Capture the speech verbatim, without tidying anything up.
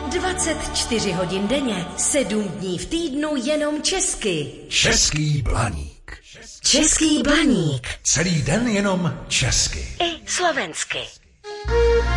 dvacet čtyři hodin denně, sedm dní v týdnu jenom česky. Český Blaník. Český Blaník. Celý den jenom česky. I slovensky.